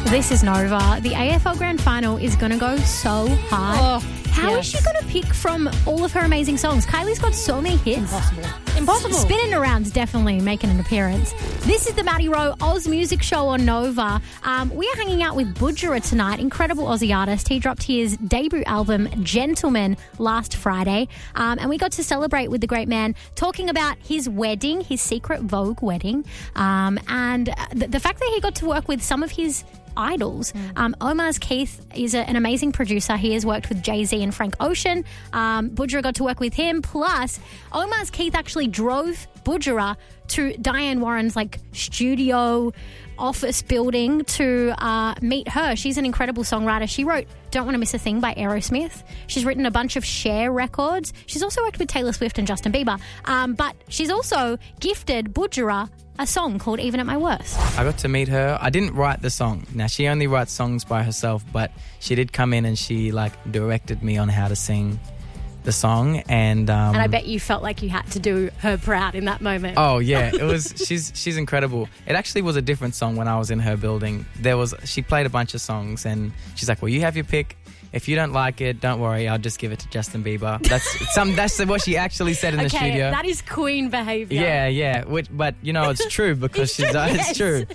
This is Nova. The AFL Grand Final is going to go so hard. How is she going to pick from all of her amazing songs? Kylie's got so many hits. Impossible. Spinning Around's definitely making an appearance. This is the Maddie Rowe Oz Music Show on Nova. We are hanging out with Budjerah tonight, incredible Aussie artist. He dropped his debut album, Gentleman, last Friday. And we got to celebrate with the great man, talking about his wedding, his secret Vogue wedding, and the fact that he got to work with some of his idols. Omar's Keith is an amazing producer. He has worked with Jay-Z and Frank Ocean. Budjerah got to work with him. Plus, Omar's Keith actually drove Budjerah to Diane Warren's studio office building to meet her. She's an incredible songwriter. She wrote Don't Want to Miss a Thing by Aerosmith. She's written a bunch of Cher records. She's also worked with Taylor Swift and Justin Bieber. But she's also gifted Budjerah a song called Even at My Worst. I got to meet her. I didn't write the song. Now, she only writes songs by herself, but she did come in and she directed me on how to sing the song. And I bet you felt like you had to do her proud in that moment. Oh, yeah. It was. She's incredible. It actually was a different song when I was in her building. She played a bunch of songs and she's like, well, you have your pick. If you don't like it, don't worry. I'll just give it to Justin Bieber. That's what she actually said in the studio. That is queen behaviour. Yeah. But it's true because Yes. It's true.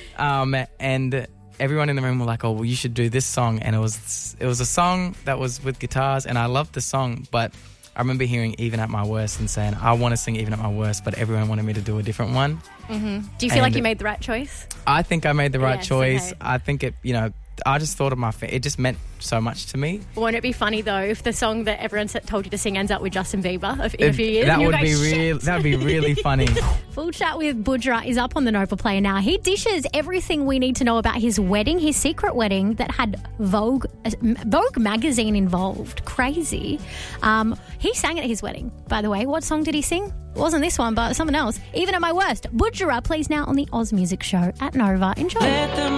And everyone in the room were like, "Oh, well, you should do this song." And it was a song that was with guitars, and I loved the song. But I remember hearing Even at My Worst and saying, "I want to sing Even at My Worst," but everyone wanted me to do a different one. Mm-hmm. Do you feel like you made the right choice? I think I made the right choice. Okay. I think I just thought of it just meant so much to me. Won't it be funny though if the song that everyone told you to sing ends up with Justin Bieber in a few years? That would be really funny. Full Chat with Budjerah is up on the Nova Player now. He dishes everything we need to know about his wedding, his secret wedding that had Vogue magazine involved. Crazy. He sang at his wedding, by the way. What song did he sing? It wasn't this one, but something else. Even at My Worst. Budjerah plays now on the Oz Music Show at Nova. Enjoy.